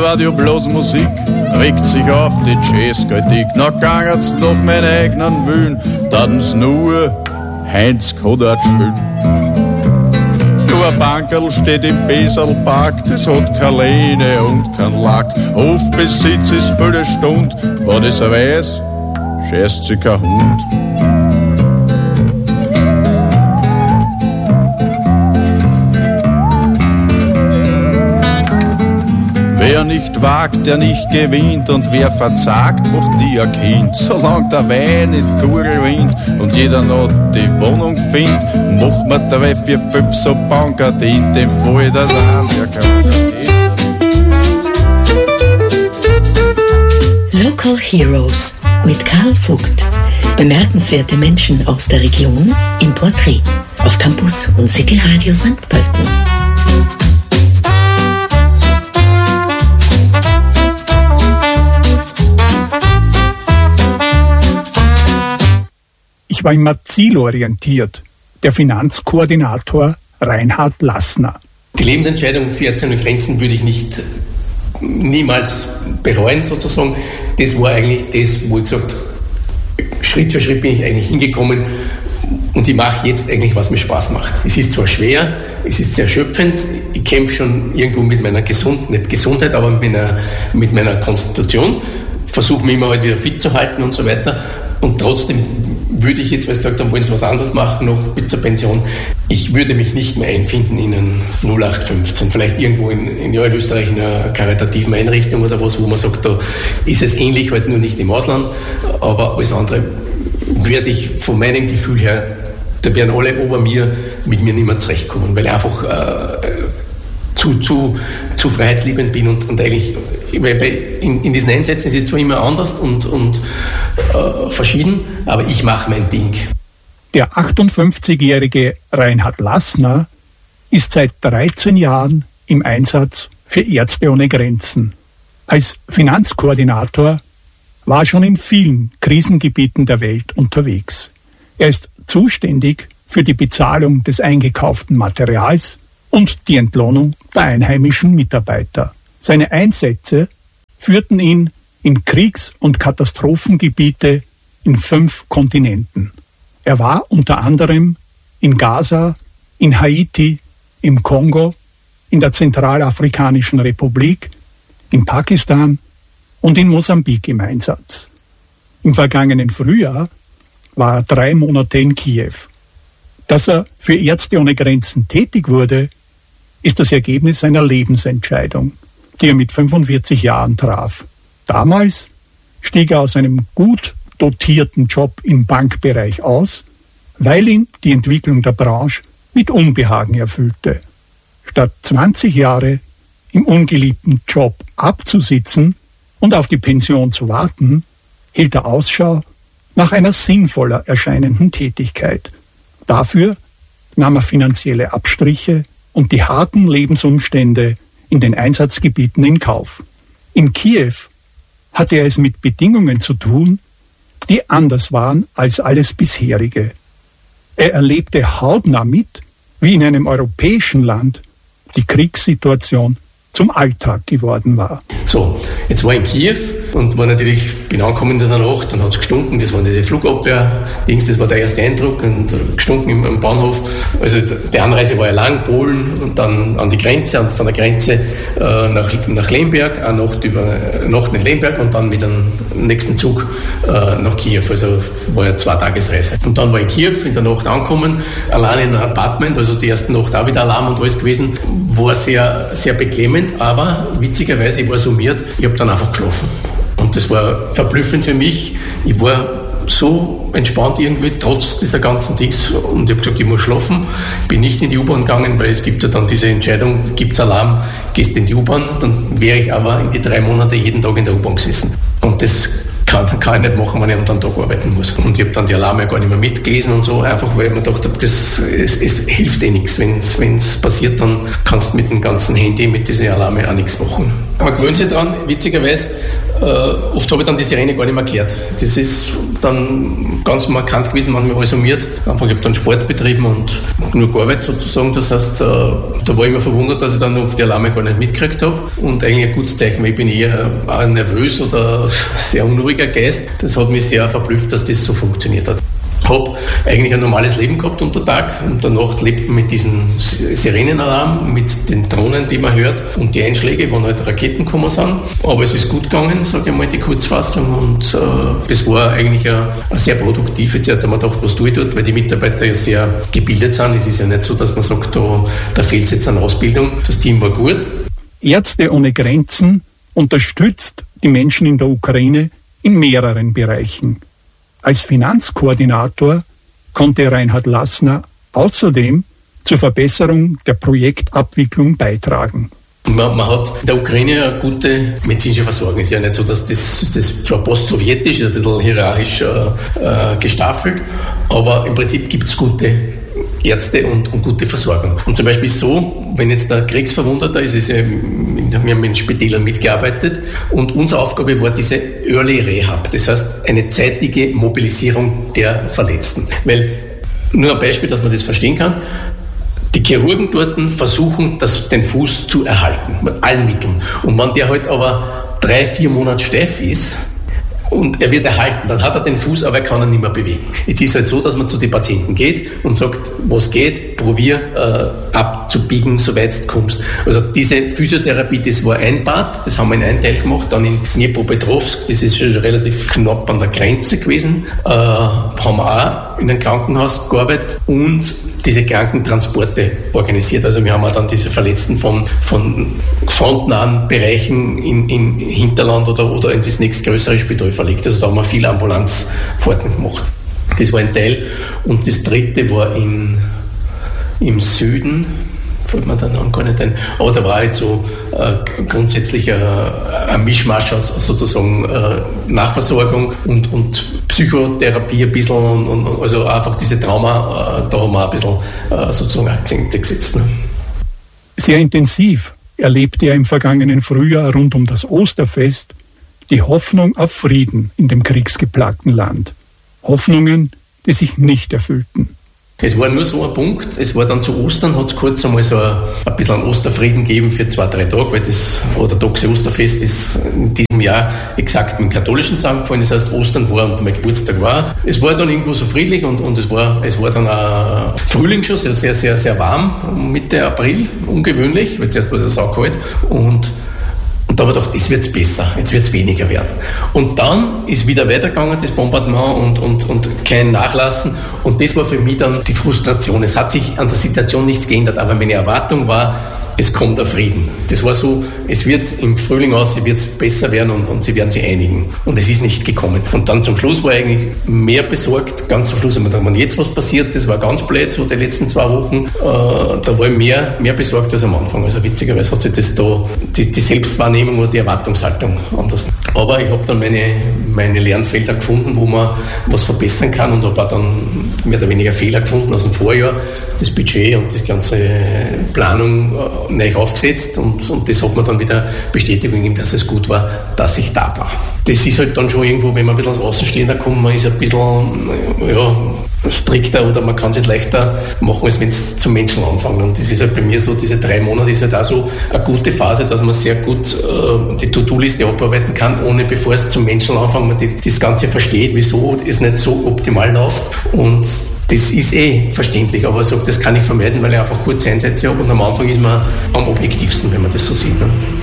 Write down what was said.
Radio bloß Musik, regt sich auf die Jazzkritik. Noch gangen's nach meinen eigenen Willen, daten's nur Heinz Kodert spielen. Nur ein Bankerl steht im Beselpark, das hat keine Lehne und kein Lack. Hofbesitz ist viele Stund, wenn ich's weiß, scheißt sich kein Hund. Wer nicht wagt, der nicht gewinnt, und wer verzagt, macht nie ein Kind. Solange der Wein nicht Gurgel winnt und jeder noch die Wohnung findet, macht man dabei 4-5 so Bankert in dem Fall, dass einer kann. Local Heroes mit Karl Vogt. Bemerkenswerte Menschen aus der Region im Porträt auf Campus und City Radio St. Pölten. Ich war immer zielorientiert. Der Finanzkoordinator Reinhard Lassner. Die Lebensentscheidung für Ärzte ohne Grenzen würde ich niemals bereuen, sozusagen. Das war eigentlich das, wo ich gesagt habe, Schritt für Schritt bin ich eigentlich hingekommen und ich mache jetzt eigentlich, was mir Spaß macht. Es ist zwar schwer, es ist sehr erschöpfend, ich kämpfe schon irgendwo mit meiner Gesundheit, aber mit meiner Konstitution, versuche mich immer halt wieder fit zu halten und so weiter. Und trotzdem würde ich jetzt, weil Sie gesagt haben, wollen Sie was anderes machen, noch bis zur Pension, ich würde mich nicht mehr einfinden in einen 0815, vielleicht irgendwo in Österreich in einer karitativen Einrichtung oder was, wo man sagt, da ist es ähnlich, halt nur nicht im Ausland, aber alles andere werde ich von meinem Gefühl her, da werden alle mit mir nicht mehr zurechtkommen, weil ich einfach zu freiheitsliebend bin und eigentlich, weil in diesen Einsätzen ist es zwar immer anders und verschieden, aber ich mache mein Ding. Der 58-jährige Reinhard Lassner ist seit 13 Jahren im Einsatz für Ärzte ohne Grenzen. Als Finanzkoordinator war er schon in vielen Krisengebieten der Welt unterwegs. Er ist zuständig für die Bezahlung des eingekauften Materials und die Entlohnung der einheimischen Mitarbeiter. Seine Einsätze führten ihn in Kriegs- und Katastrophengebiete in 5 Kontinenten. Er war unter anderem in Gaza, in Haiti, im Kongo, in der Zentralafrikanischen Republik, in Pakistan und in Mosambik im Einsatz. Im vergangenen Frühjahr war er 3 Monate in Kiew. Dass er für Ärzte ohne Grenzen tätig wurde, ist das Ergebnis einer Lebensentscheidung, die er mit 45 Jahren traf. Damals stieg er aus einem gut dotierten Job im Bankbereich aus, weil ihn die Entwicklung der Branche mit Unbehagen erfüllte. Statt 20 Jahre im ungeliebten Job abzusitzen und auf die Pension zu warten, hielt er Ausschau nach einer sinnvoller erscheinenden Tätigkeit. Dafür nahm er finanzielle Abstriche und die harten Lebensumstände in den Einsatzgebieten in Kauf. In Kiew hatte er es mit Bedingungen zu tun, die anders waren als alles bisherige. Er erlebte hautnah mit, wie in einem europäischen Land die Kriegssituation zum Alltag geworden war. So, jetzt war ich in Kiew und bin angekommen in der Nacht, dann hat es gestunken, das waren diese Flugabwehr-Dings, das war der erste Eindruck, und gestunken im Bahnhof. Also die Anreise war ja lang, Polen und dann an die Grenze, und von der Grenze nach Lemberg, eine Nacht in Lemberg und dann mit dem nächsten Zug nach Kiew, also war ja 2 Tagesreise. Und dann war ich in Kiew, in der Nacht angekommen, allein in einem Apartment, also die erste Nacht auch wieder Alarm und alles gewesen, war sehr, sehr beklemmend, aber witzigerweise, ich war summiert, ich habe dann einfach geschlafen. Und das war verblüffend für mich. Ich war so entspannt irgendwie, trotz dieser ganzen Dings. Und ich habe gesagt, ich muss schlafen. Bin nicht in die U-Bahn gegangen, weil es gibt ja dann diese Entscheidung, gibt es Alarm, gehst in die U-Bahn. Dann wäre ich aber in die 3 Monate jeden Tag in der U-Bahn gesessen. Und das kann ich nicht machen, wenn ich am Tag arbeiten muss. Und ich habe dann die Alarme gar nicht mehr mitgelesen und so, einfach weil ich mir gedacht habe, es hilft eh nichts. Wenn es passiert, dann kannst du mit dem ganzen Handy, mit diesen Alarme auch nichts machen. Aber gewöhnt sich dran, witzigerweise, oft habe ich dann die Sirene gar nicht mehr gehört. Das ist dann ganz markant gewesen, manchmal resümiert. Einfach, ich habe dann Sport betrieben und nur gearbeitet sozusagen. Das heißt, da war ich immer verwundert, dass ich dann oft die Alarme gar nicht mitgekriegt habe. Und eigentlich ein gutes Zeichen, weil ich bin eher ein nervös oder sehr unruhiger Geist. Das hat mich sehr verblüfft, dass das so funktioniert hat. Ich habe eigentlich ein normales Leben gehabt unter Tag und der Nacht lebt man mit diesem Sirenenalarm, mit den Drohnen, die man hört und die Einschläge, wann halt Raketen gekommen sind. Aber es ist gut gegangen, sage ich mal, die Kurzfassung, und es war eigentlich eine sehr produktive Zeit. Da haben wir gedacht, was tue ich dort, weil die Mitarbeiter ja sehr gebildet sind. Es ist ja nicht so, dass man sagt, da fehlt es jetzt an Ausbildung. Das Team war gut. Ärzte ohne Grenzen unterstützt die Menschen in der Ukraine in mehreren Bereichen. Als Finanzkoordinator konnte Reinhard Lassner außerdem zur Verbesserung der Projektabwicklung beitragen. Man hat in der Ukraine eine gute medizinische Versorgung. Es ist ja nicht so, dass das zwar postsowjetisch ist, ein bisschen hierarchisch gestaffelt, aber im Prinzip gibt es gute Ärzte und gute Versorgung. Und zum Beispiel so, wenn jetzt der Kriegsverwundeter ist, wir haben in Spitälern mitgearbeitet und unsere Aufgabe war diese Early Rehab, das heißt eine zeitige Mobilisierung der Verletzten. Weil, nur ein Beispiel, dass man das verstehen kann, die Chirurgen dort versuchen, den Fuß zu erhalten, mit allen Mitteln. Und wenn der halt aber 3-4 Monate steif ist, und er wird erhalten, dann hat er den Fuß, aber er kann ihn nicht mehr bewegen. Jetzt ist es halt so, dass man zu den Patienten geht und sagt, was geht, probier abzubiegen, soweit du kommst. Also diese Physiotherapie, das war ein Part, das haben wir in einem Teil gemacht, dann in Dnipropetrovsk, das ist schon relativ knapp an der Grenze gewesen, haben wir auch in einem Krankenhaus gearbeitet und diese Krankentransporte organisiert. Also wir haben auch dann diese Verletzten von frontnahen Bereichen in Hinterland oder in das nächstgrößere Spital verlegt. Also da haben wir viele Ambulanzfahrten gemacht. Das war ein Teil. Und das dritte war im Süden, fällt mir dann gar nicht ein, aber da war halt so grundsätzlich ein Mischmasch aus sozusagen Nachversorgung und Psychotherapie ein bisschen und also einfach diese Trauma, da haben wir ein bisschen sozusagen Akzente gesetzt. Ne? Sehr intensiv erlebte er im vergangenen Frühjahr rund um das Osterfest die Hoffnung auf Frieden in dem kriegsgeplagten Land. Hoffnungen, die sich nicht erfüllten. Es war nur so ein Punkt, es war dann zu Ostern, hat es kurz einmal so ein bisschen einen Osterfrieden gegeben für 2-3 Tage, weil das orthodoxe Osterfest ist in diesem Jahr exakt mit dem katholischen zusammengefallen, das heißt Ostern war und mein Geburtstag war. Es war dann irgendwo so friedlich und es war dann auch Frühling schon, sehr, sehr, sehr warm, Mitte April, ungewöhnlich, weil zuerst war es saukalt und da habe ich gedacht, jetzt wird es besser, jetzt wird es weniger werden. Und dann ist wieder weitergegangen, das Bombardement und kein Nachlassen. Und das war für mich dann die Frustration. Es hat sich an der Situation nichts geändert, aber meine Erwartung war, es kommt der Frieden. Das war so, es wird im Frühling wird es besser werden und sie werden sich einigen. Und es ist nicht gekommen. Und dann zum Schluss war ich eigentlich mehr besorgt. Ganz zum Schluss, wenn jetzt was passiert, das war ganz blöd, so die letzten 2 Wochen, da war ich mehr besorgt als am Anfang. Also witzigerweise hat sich das da, die Selbstwahrnehmung oder die Erwartungshaltung anders. Aber ich habe dann meine Lernfelder gefunden, wo man was verbessern kann und habe auch dann mehr oder weniger Fehler gefunden aus dem Vorjahr. Das Budget und das ganze Planung neu aufgesetzt und das hat mir dann wieder Bestätigung gegeben, dass es gut war, dass ich da war. Das ist halt dann schon irgendwo, wenn man ein bisschen als Außenstehender kommt, man ist ein bisschen strikter oder man kann es leichter machen, als wenn es zum Menschen anfängt. Und das ist halt bei mir so, diese 3 Monate ist halt auch so eine gute Phase, dass man sehr gut die To-Do-Liste abarbeiten kann, ohne bevor es zum Menschen anfängt, man das Ganze versteht, wieso es nicht so optimal läuft. Und das ist verständlich, aber das kann ich vermeiden, weil ich einfach kurze Einsätze habe und am Anfang ist man am objektivsten, wenn man das so sieht. Ne?